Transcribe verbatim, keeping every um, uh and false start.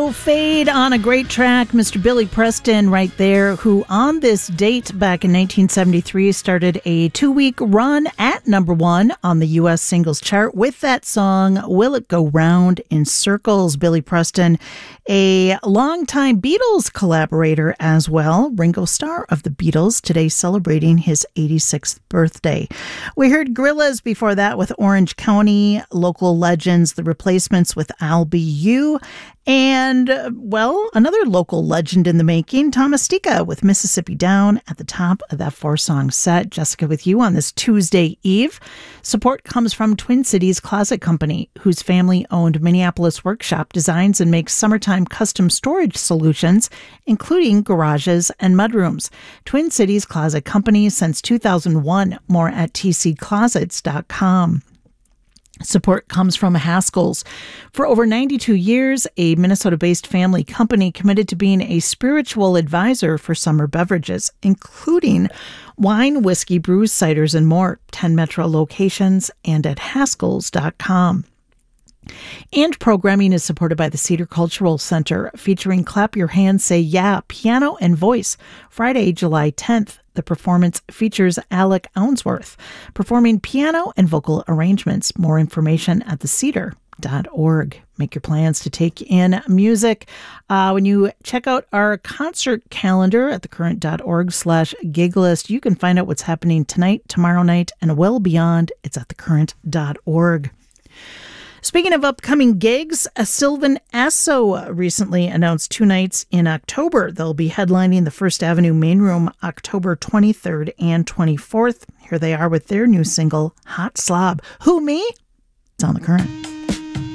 No Fade on a great track. Mister Billy Preston right there, who on this date back in nineteen seventy-three started a two-week run at number one on the U S singles chart with that song, Will It Go Round in Circles? Billy Preston, a longtime Beatles collaborator as well. Ringo Starr of the Beatles, today celebrating his eighty-sixth birthday. We heard Gorillaz before that with Orange County, Local Legends, The Replacements with I'll Be You, and, uh, well, another local legend in the making, Thomas Stika with Mississippi Down at the top of that four-song set. Jessica with you on this Tuesday Eve. Support comes from Twin Cities Closet Company, whose family-owned Minneapolis workshop designs and makes summertime custom storage solutions, including garages and mudrooms. Twin Cities Closet Company since two thousand one. More at t c closets dot com. Support comes from Haskell's. For over ninety-two years, a Minnesota-based family company committed to being a spiritual advisor for summer beverages, including wine, whiskey, brews, ciders, and more. ten Metro locations and at haskells dot com. And programming is supported by the Cedar Cultural Center, featuring Clap Your Hands, Say Yeah, piano and voice, Friday, July tenth. The performance features Alec Ounsworth, performing piano and vocal arrangements. More information at the cedar dot org. Make your plans to take in music. Uh, when you check out our concert calendar at thecurrent.org slash gig list, you can find out what's happening tonight, tomorrow night, and well beyond. It's at thecurrent dot org. Speaking of upcoming gigs, Sylvan Esso recently announced two nights in October. They'll be headlining the First Avenue Main Room October twenty-third and twenty-fourth. Here they are with their new single, Hot Slob. Who, me? It's on The Current.